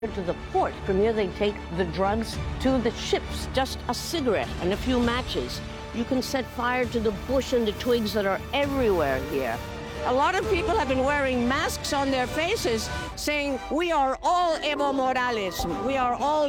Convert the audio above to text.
to the port. From here, they take the drugs to the ships. Just a cigarette and a few matches. You can set fire to the bush and the twigs that are everywhere here. A lot of people have been wearing masks on their faces saying, we are all Evo Morales. We are all